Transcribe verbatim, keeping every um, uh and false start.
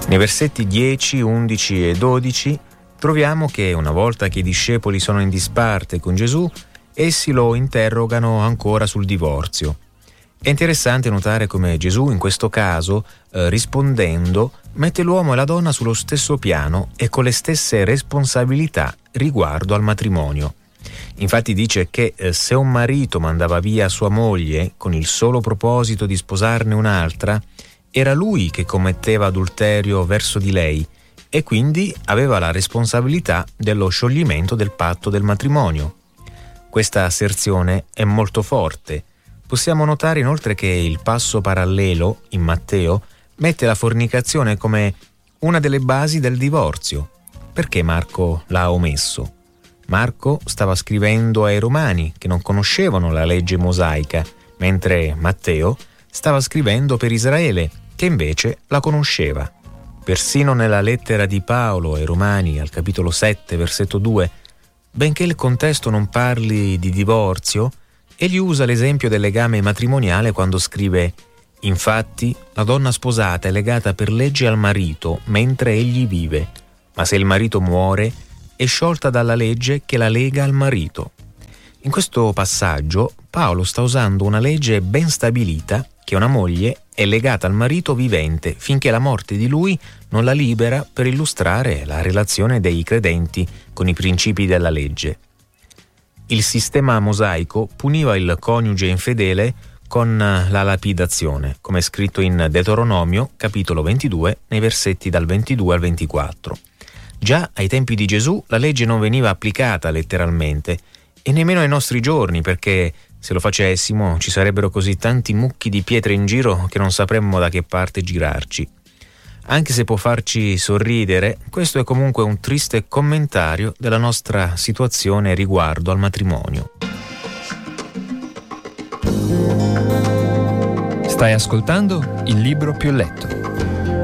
Nei versetti dieci, undici e dodici troviamo che una volta che i discepoli sono in disparte con Gesù, essi lo interrogano ancora sul divorzio. È interessante notare come Gesù in questo caso, eh, rispondendo, mette l'uomo e la donna sullo stesso piano e con le stesse responsabilità riguardo al matrimonio. Infatti dice che eh, se un marito mandava via sua moglie con il solo proposito di sposarne un'altra, era lui che commetteva adulterio verso di lei e quindi aveva la responsabilità dello scioglimento del patto del matrimonio. Questa asserzione è molto forte. Possiamo notare inoltre che il passo parallelo, in Matteo, mette la fornicazione come una delle basi del divorzio. Perché Marco l'ha omesso? Marco stava scrivendo ai Romani, che non conoscevano la legge mosaica, mentre Matteo stava scrivendo per Israele, che invece la conosceva. Persino nella lettera di Paolo ai Romani, al capitolo sette, versetto due, benché il contesto non parli di divorzio, egli usa l'esempio del legame matrimoniale quando scrive: «Infatti, la donna sposata è legata per legge al marito mentre egli vive, ma se il marito muore, è sciolta dalla legge che la lega al marito». In questo passaggio, Paolo sta usando una legge ben stabilita che una moglie è legata al marito vivente finché la morte di lui non la libera per illustrare la relazione dei credenti con i principi della legge. Il sistema mosaico puniva il coniuge infedele con la lapidazione, come è scritto in Deuteronomio, capitolo ventidue, nei versetti dal ventidue al ventiquattro. Già ai tempi di Gesù la legge non veniva applicata letteralmente, e nemmeno ai nostri giorni, perché se lo facessimo ci sarebbero così tanti mucchi di pietre in giro che non sapremmo da che parte girarci. Anche se può farci sorridere, questo è comunque un triste commentario della nostra situazione riguardo al matrimonio. Stai ascoltando Il Libro Più Letto,